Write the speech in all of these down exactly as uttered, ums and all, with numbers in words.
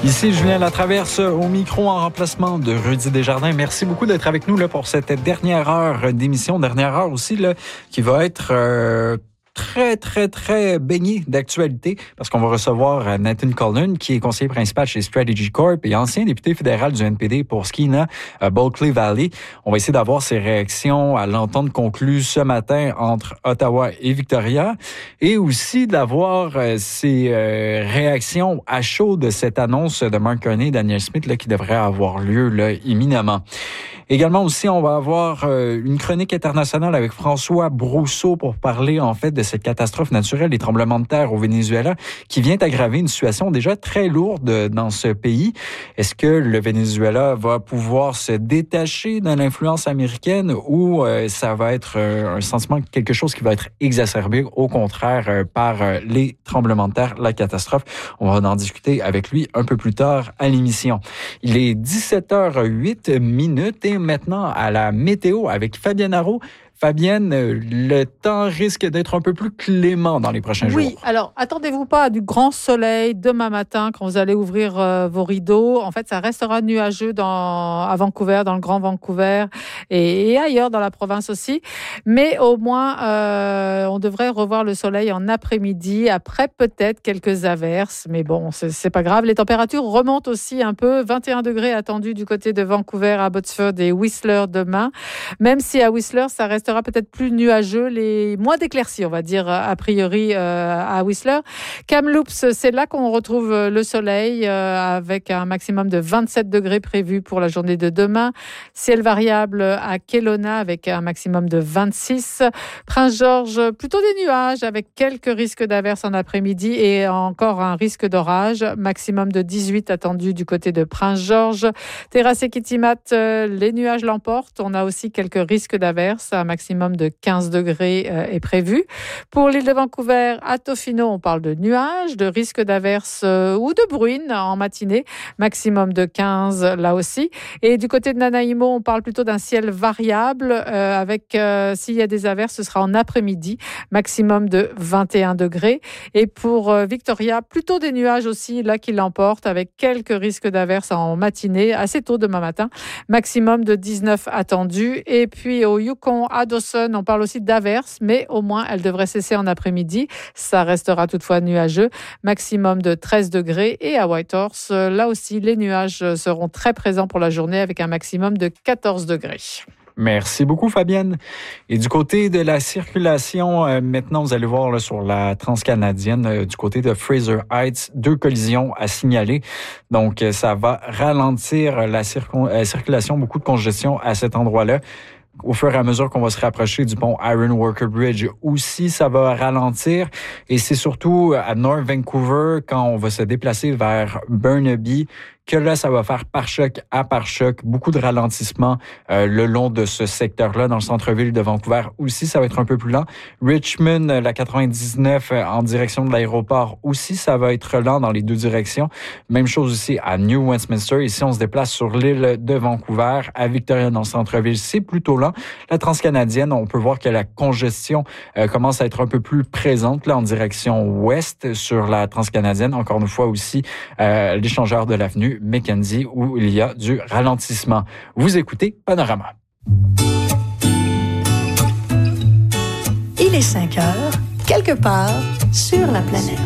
Ici Julien Latraverse au micro en remplacement de Rudy Desjardins. Merci beaucoup d'être avec nous là, pour cette dernière heure d'émission, dernière heure aussi là, qui va être euh, très, très, très baignée d'actualité parce qu'on va recevoir Nathan Cullen, qui est conseiller principal chez Strategy Corp et ancien député fédéral du N P D pour Skeena, uh, Bulkley Valley. On va essayer d'avoir ses réactions à l'entente conclue ce matin entre Ottawa et Victoria et aussi d'avoir euh, ses euh, réactions à chaud de cette annonce de Mark Carney et Danielle Smith là, qui devrait avoir lieu là, imminemment. Également aussi, on va avoir euh, une chronique internationale avec François Brousseau pour parler en fait de cette catastrophe naturelle, les tremblements de terre au Venezuela, qui vient aggraver une situation déjà très lourde dans ce pays. Est-ce que le Venezuela va pouvoir se détacher de l'influence américaine ou euh, ça va être euh, un sentiment, quelque chose qui va être exacerbé, au contraire, euh, par euh, les tremblements de terre, la catastrophe? On va en discuter avec lui un peu plus tard à l'émission. Il est dix-sept heures huit minutes et maintenant à la météo avec Fabienne Arrault. Fabienne, le temps risque d'être un peu plus clément dans les prochains oui, jours. Oui, alors attendez-vous pas à du grand soleil demain matin quand vous allez ouvrir euh, vos rideaux. En fait, ça restera nuageux dans, à Vancouver, dans le Grand Vancouver et, et ailleurs dans la province aussi. Mais au moins, euh, on devrait revoir le soleil en après-midi, après peut-être quelques averses. Mais bon, c'est, c'est pas grave. Les températures remontent aussi un peu. vingt et un degrés attendus du côté de Vancouver, Abbotsford et Whistler demain. Même si à Whistler, ça reste sera peut-être plus nuageux, les moins d'éclaircies, on va dire, a priori, euh, à Whistler. Kamloops, c'est là qu'on retrouve le soleil, euh, avec un maximum de vingt-sept degrés prévu pour la journée de demain. Ciel variable à Kelowna avec un maximum de vingt-six. Prince-Georges, plutôt des nuages avec quelques risques d'averses en après-midi et encore un risque d'orage. Maximum de dix-huit attendu du côté de Prince-Georges. Terrasse et Kitimat, euh, les nuages l'emportent. On a aussi quelques risques d'averses. Un maximum de quinze degrés euh, est prévu. Pour l'île de Vancouver, à Tofino, on parle de nuages, de risques d'averses euh, ou de bruine en matinée. Maximum de quinze là aussi. Et du côté de Nanaimo, on parle plutôt d'un ciel variable euh, avec, euh, s'il y a des averses, ce sera en après-midi. Maximum de vingt et un degrés. Et pour euh, Victoria, plutôt des nuages aussi là qui l'emportent avec quelques risques d'averses en matinée, assez tôt demain matin. Maximum de dix-neuf attendus. Et puis au Yukon, à Dawson, on parle aussi d'averses, mais au moins elles devraient cesser en après-midi. Ça restera toutefois nuageux. Maximum de treize degrés. Et à Whitehorse, là aussi, les nuages seront très présents pour la journée avec un maximum de quatorze degrés. Merci beaucoup, Fabienne. Et du côté de la circulation, euh, maintenant, vous allez voir là, sur la transcanadienne, euh, du côté de Fraser Heights, deux collisions à signaler. Donc, euh, ça va ralentir la circon- euh, circulation, beaucoup de congestion à cet endroit-là. Au fur et à mesure qu'on va se rapprocher du pont Iron Worker Bridge aussi, ça va ralentir. Et c'est surtout à North Vancouver, quand on va se déplacer vers Burnaby, que là, ça va faire pare-choc à pare-choc, beaucoup de ralentissement euh, le long de ce secteur-là, dans le centre-ville de Vancouver. Aussi, ça va être un peu plus lent. Richmond, la quatre-vingt-dix-neuf en direction de l'aéroport, aussi, ça va être lent dans les deux directions. Même chose aussi à New Westminster. Ici, on se déplace sur l'île de Vancouver. À Victoria, dans le centre-ville, c'est plutôt lent. La transcanadienne, on peut voir que la congestion euh, commence à être un peu plus présente là en direction ouest sur la transcanadienne. Encore une fois aussi, euh, l'échangeur de l'avenue Mackenzie où il y a du ralentissement. Vous écoutez Panorama. Il est cinq heures, quelque part sur la planète.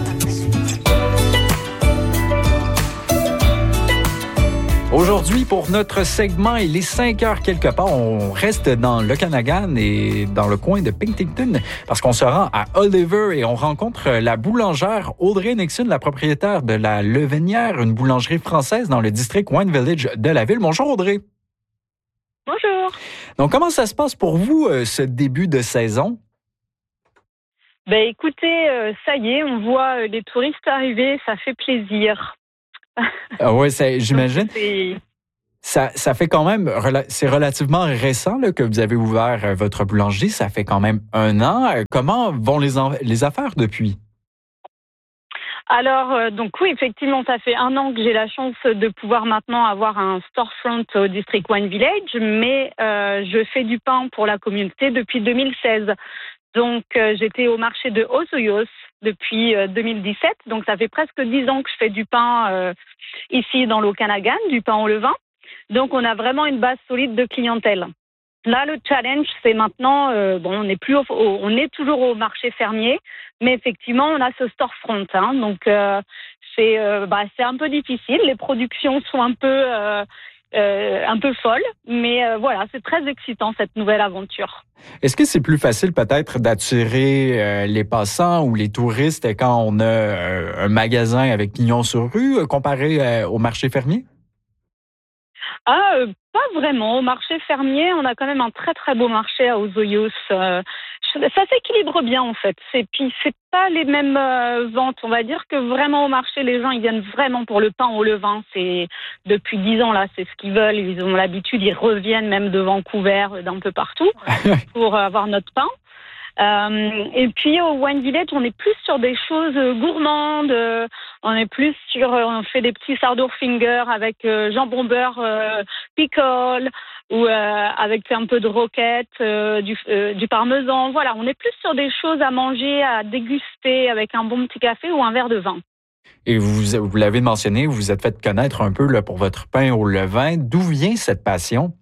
Aujourd'hui, pour notre segment, il est cinq heures quelque part. On reste dans l'Okanagan et dans le coin de Penticton parce qu'on se rend à Oliver et on rencontre la boulangère Audrey Nixon, la propriétaire de la Levenière, une boulangerie française dans le district Wine Village de la ville. Bonjour Audrey. Bonjour. Donc, comment ça se passe pour vous, euh, ce début de saison? Ben, écoutez, euh, ça y est, on voit euh, les touristes arriver, ça fait plaisir. Ah ouais, ça, j'imagine. C'est... Ça, ça fait quand même, c'est relativement récent là, que vous avez ouvert votre boulangerie. Ça fait quand même un an. Comment vont les, en, les affaires depuis? Alors, euh, donc oui, effectivement, ça fait un an que j'ai la chance de pouvoir maintenant avoir un storefront au District Wine Village, mais euh, je fais du pain pour la communauté depuis deux mille seize. Donc, euh, j'étais au marché de Osoyoos depuis euh, deux mille dix-sept. Donc, ça fait presque dix ans que je fais du pain euh, ici dans l'Okanagan, du pain au levain. Donc, on a vraiment une base solide de clientèle. Là, le challenge, c'est maintenant, euh, bon, on est plus, au, au, on est toujours au marché fermier, mais effectivement, on a ce storefront. Hein, donc, euh, c'est, euh, bah, c'est un peu difficile. Les productions sont un peu, euh, euh, un peu folles, mais euh, voilà, c'est très excitant cette nouvelle aventure. Est-ce que c'est plus facile peut-être d'attirer euh, les passants ou les touristes quand on a euh, un magasin avec pignon sur rue euh, comparé euh, au marché fermier? Ah, euh, pas vraiment. Au marché fermier, on a quand même un très très beau marché à Osoyoos. Euh, ça s'équilibre bien en fait. C'est puis c'est pas les mêmes euh, ventes. On va dire que vraiment au marché, les gens ils viennent vraiment pour le pain au levain. C'est depuis dix ans là, c'est ce qu'ils veulent. Ils ont l'habitude, ils reviennent même de Vancouver, d'un peu partout pour avoir notre pain. Euh, et puis au Wine Village, on est plus sur des choses gourmandes. Euh, on est plus sur, on fait des petits sardour fingers avec euh, jambon beurre, euh, pickle ou euh, avec un peu de roquette, euh, du, euh, du parmesan. Voilà, on est plus sur des choses à manger, à déguster avec un bon petit café ou un verre de vin. Et vous, vous l'avez mentionné, vous vous êtes fait connaître un peu là, pour votre pain au levain. D'où vient cette passion?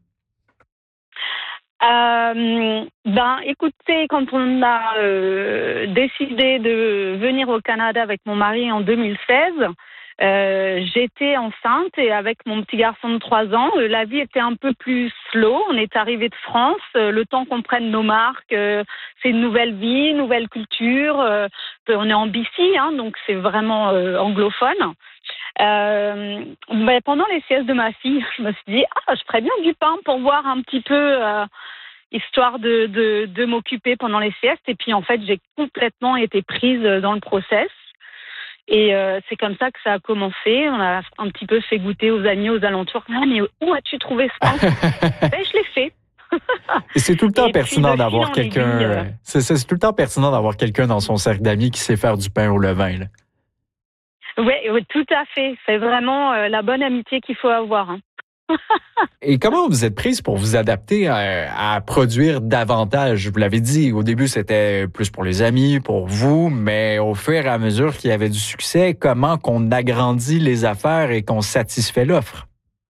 Euh, ben, écoutez, quand on a euh, décidé de venir au Canada avec mon mari en deux mille seize, euh, j'étais enceinte et avec mon petit garçon de trois ans, euh, la vie était un peu plus slow. On est arrivé de France, euh, le temps qu'on prenne nos marques, euh, c'est une nouvelle vie, nouvelle culture. Euh, on est en B C, hein, donc c'est vraiment euh, anglophone. Euh, ben, pendant les siestes de ma fille, je me suis dit ah, je ferais bien du pain pour voir un petit peu, euh, histoire de, de, de m'occuper pendant les siestes. Et puis en fait, j'ai complètement été prise dans le process. Et euh, c'est comme ça que ça a commencé. On a un petit peu fait goûter aux amis, aux alentours. Ah, mais où as-tu trouvé ce pain? Ben, je l'ai fait. Et c'est tout le temps Et pertinent puis, d'avoir quelqu'un. aiguille, euh... c'est, c'est tout le temps pertinent d'avoir quelqu'un dans son cercle d'amis qui sait faire du pain au levain. Là. Oui, ouais, tout à fait. C'est vraiment euh, la bonne amitié qu'il faut avoir. Hein. Et comment vous êtes prise pour vous adapter à, à produire davantage? Vous l'avez dit, au début, c'était plus pour les amis, pour vous, mais au fur et à mesure qu'il y avait du succès, comment qu'on agrandit les affaires et qu'on satisfait l'offre?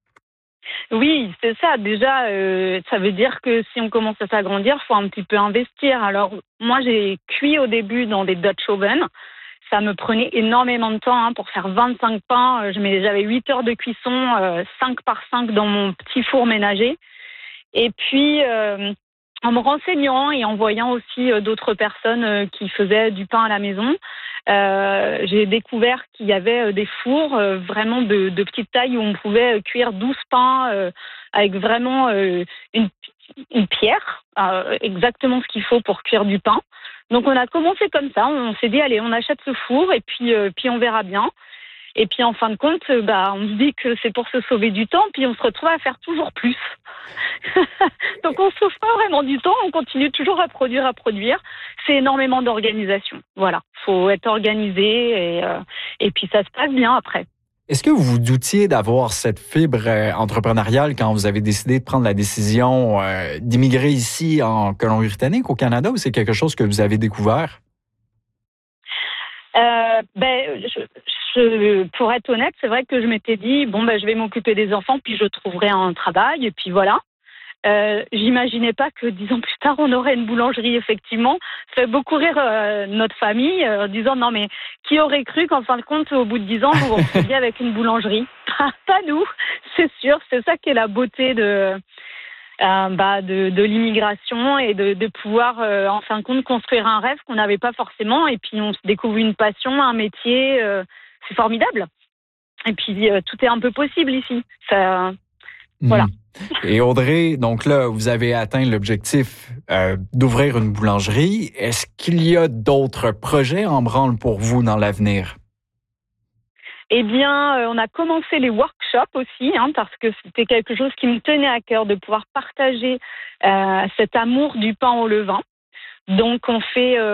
Oui, c'est ça. Déjà, euh, ça veut dire que si on commence à s'agrandir, il faut un petit peu investir. Alors, moi, j'ai cuit au début dans des Dutch ovens. Ça me prenait énormément de temps hein, pour faire vingt-cinq pains. J'avais huit heures de cuisson, euh, cinq par cinq dans mon petit four ménager. Et puis, euh, en me renseignant et en voyant aussi euh, d'autres personnes euh, qui faisaient du pain à la maison, euh, j'ai découvert qu'il y avait euh, des fours euh, vraiment de, de petite taille où on pouvait euh, cuire douze pains euh, avec vraiment euh, une, une pierre, euh, exactement ce qu'il faut pour cuire du pain. Donc, on a commencé comme ça. On s'est dit, allez, on achète ce four et puis, euh, puis on verra bien. Et puis, en fin de compte, bah, on se dit que c'est pour se sauver du temps, puis on se retrouve à faire toujours plus. Donc, on ne sauve pas vraiment du temps. On continue toujours à produire, à produire. C'est énormément d'organisation. Voilà. Il faut être organisé et, euh, et puis ça se passe bien après. Est-ce que vous vous doutiez d'avoir cette fibre euh, entrepreneuriale quand vous avez décidé de prendre la décision euh, d'immigrer ici en Colombie-Britannique, au Canada, ou c'est quelque chose que vous avez découvert? Euh, ben, je, je, pour être honnête, c'est vrai que je m'étais dit, bon, ben, je vais m'occuper des enfants, puis je trouverai un travail, et puis voilà. Euh, j'imaginais pas que dix ans plus tard, on aurait une boulangerie, effectivement. Ça fait beaucoup rire euh, notre famille, euh, en disant, non, mais qui aurait cru qu'en fin de compte, au bout de dix ans, vous vous retrouviez avec une boulangerie? Pas nous, c'est sûr. C'est ça qui est la beauté de, euh, bah, de, de l'immigration et de, de pouvoir, euh, en fin de compte, construire un rêve qu'on n'avait pas forcément. Et puis, on se découvre une passion, un métier. Euh, c'est formidable. Et puis, euh, tout est un peu possible ici. Ça, mmh. Voilà. Et Audrey, donc là, vous avez atteint l'objectif euh, d'ouvrir une boulangerie. Est-ce qu'il y a d'autres projets en branle pour vous dans l'avenir? Eh bien, euh, on a commencé les workshops aussi, hein, parce que c'était quelque chose qui me tenait à cœur de pouvoir partager euh, cet amour du pain au levain. Donc, on fait... Euh,